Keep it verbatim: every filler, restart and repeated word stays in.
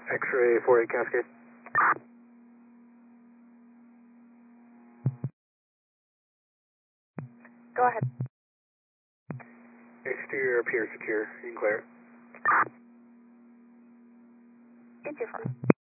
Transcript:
X-ray four eight Cascade. Go ahead. Exterior appears secure. You can clear it. It's your phone.